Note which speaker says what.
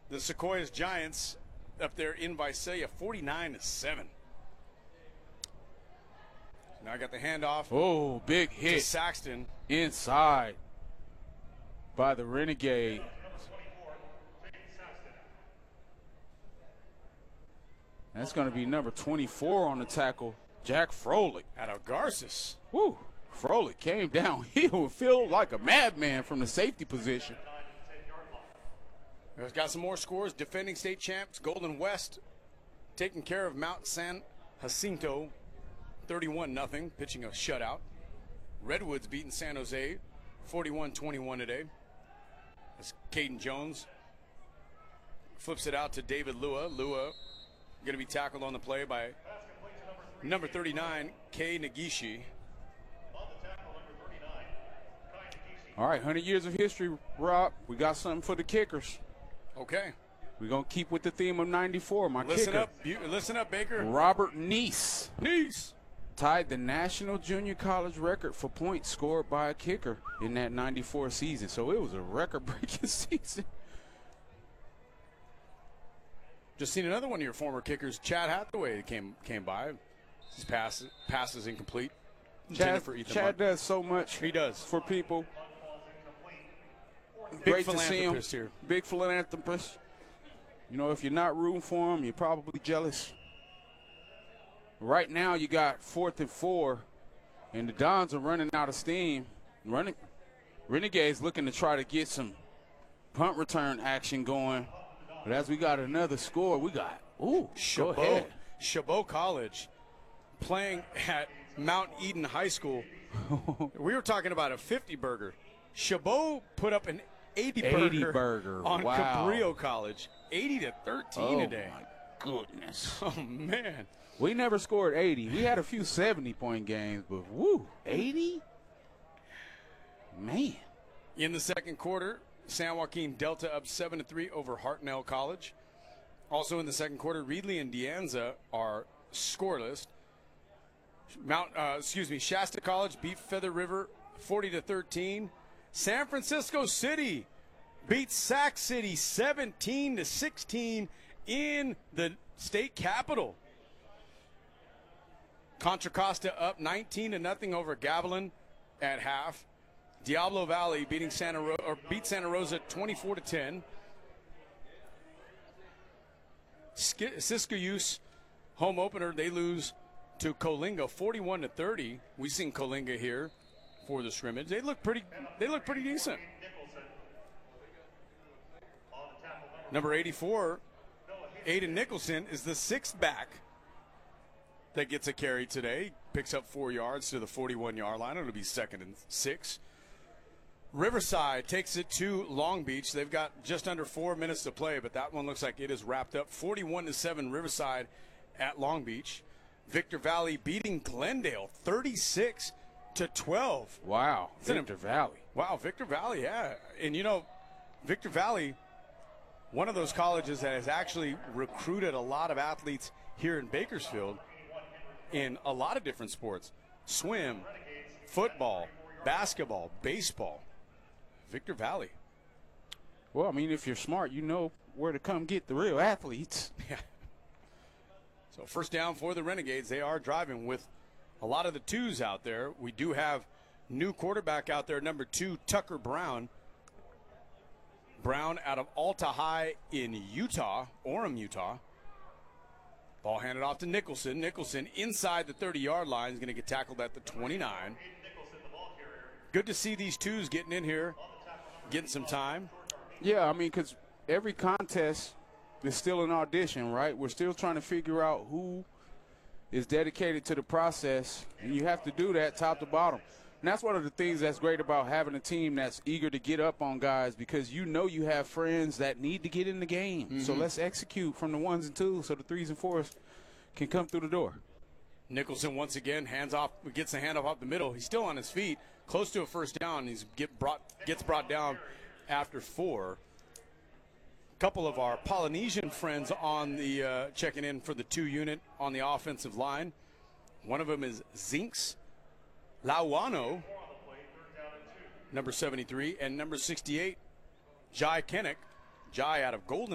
Speaker 1: the Sequoias Giants up there in Visalia, 49-7. Now I got the handoff.
Speaker 2: Oh, big
Speaker 1: to
Speaker 2: hit
Speaker 1: Saxton.
Speaker 2: inside by the Renegade. That's going to be number 24 on the tackle, Jack Froelich.
Speaker 1: Out of Garces.
Speaker 2: Woo! Froelich came downhill and feel like a madman from the safety position.
Speaker 1: We've got some more scores. Defending state champs, Golden West, taking care of Mount San Jacinto, 31-0, pitching a shutout. Redwoods beating San Jose, 41-21 today. As Caden Jones flips it out to David Lua. Lua going to be tackled on the play by number 39, Kei Nagishi.
Speaker 2: All right, 100 years of history, Rob. We got something for the kickers.
Speaker 1: Okay.
Speaker 2: We're going to keep with the theme of 94. My
Speaker 1: Listen
Speaker 2: kicker.
Speaker 1: Listen up, Baker.
Speaker 2: Robert Neese
Speaker 1: Neese
Speaker 2: tied the National Junior College record for points scored by a kicker in that 94 season. So it was a record-breaking season.
Speaker 1: Just seen another one of your former kickers, Chad Hathaway, came by. His pass is incomplete.
Speaker 2: Chad does so much.
Speaker 1: He does.
Speaker 2: For people.
Speaker 1: Big
Speaker 2: Great to see him.
Speaker 1: philanthropist here.
Speaker 2: Big philanthropist. You know, if you're not rooting for him, you're probably jealous. Right now, you got 4th and 4, and the Dons are running out of steam. Renegades looking to try to get some punt return action going. But as we got another score, we got, go ahead.
Speaker 1: Chabot College playing at Mount Eden High School. We were talking about a 50-burger. Chabot put up an 80-burger on Cabrillo College. 80-13 today.
Speaker 2: Oh, my goodness.
Speaker 1: Oh, man.
Speaker 2: We never scored 80. We had a few 70-point games, but, 80? Man.
Speaker 1: In the second quarter, San Joaquin Delta up 7-3 over Hartnell College. Also in the second quarter, Reedley and De Anza are scoreless. Shasta College beat Feather River 40-13. San Francisco City beats Sac City 17-16 in the state capital. Contra Costa up 19-0 over Gavilan at half. Diablo Valley beat Santa Rosa 24-10. Siskiyous home opener, they lose to Coalinga 41-30. We've seen Coalinga here for the scrimmage. They look pretty decent. Number 84, Aiden Nicholson, is the 6th back that gets a carry today. Picks up 4 yards to the 41-yard line. It'll be 2nd and 6. Riverside takes it to Long Beach. They've got just under 4 minutes to play, but that one looks like it is wrapped up. 41-7 Riverside at Long Beach. Victor Valley beating Glendale 36-12.
Speaker 2: Wow, Victor Valley.
Speaker 1: Wow, Victor Valley, yeah. And, you know, Victor Valley, one of those colleges that has actually recruited a lot of athletes here in Bakersfield in a lot of different sports. Swim, football, basketball, baseball. Victor Valley.
Speaker 2: Well, I mean, if you're smart, you know where to come get the real athletes.
Speaker 1: Yeah. So first down for the Renegades. They are driving with a lot of the twos out there. We do have new quarterback out there, number 2, Tucker Brown. Brown out of Alta High in Utah, Orem, Utah. Ball handed off to Nicholson. Nicholson inside the 30-yard line is going to get tackled at the 29. Good to see these twos getting in here, getting some time.
Speaker 2: Yeah, I mean, because every contest is still an audition, right? We're still trying to figure out who is dedicated to the process, and you have to do that top to bottom. And that's one of the things that's great about having a team that's eager to get up on guys, because you know you have friends that need to get in the game. Mm-hmm. So let's execute from the 1s and 2s so the 3s and 4s can come through the door.
Speaker 1: Nicholson once again gets the handoff off the middle. He's still on his feet, close to a first down. He gets brought down after 4. A couple of our Polynesian friends on the checking in for the 2 unit on the offensive line. One of them is Zinks Lauano, number 73, and number 68, Jai Kennick. Jai out of Golden